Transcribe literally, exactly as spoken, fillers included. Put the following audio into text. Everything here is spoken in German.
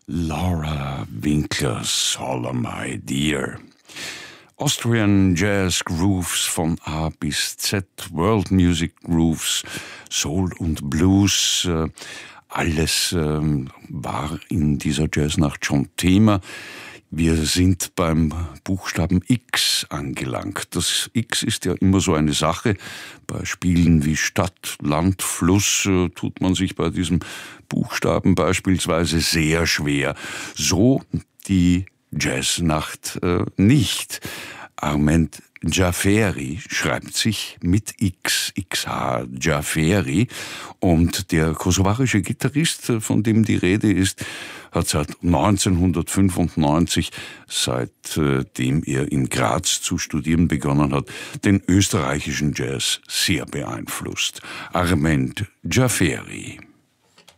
Laura Winkler's Holla My Dear. Austrian Jazz Grooves von A bis Z, World Music Grooves, Soul und Blues, äh, alles äh, war in dieser Jazznacht schon Thema. Wir sind beim Buchstaben X angelangt. Das X ist ja immer so eine Sache. Bei Spielen wie Stadt, Land, Fluss äh, tut man sich bei diesem Buchstaben beispielsweise sehr schwer. So die Jazznacht äh, nicht. Armand Jafferi schreibt sich mit X, X H, Jafferi. Und der kosovarische Gitarrist, von dem die Rede ist, hat seit neunzehnhundertfünfundneunzig, seitdem er in Graz zu studieren begonnen hat, den österreichischen Jazz sehr beeinflusst. Armand Jafferi.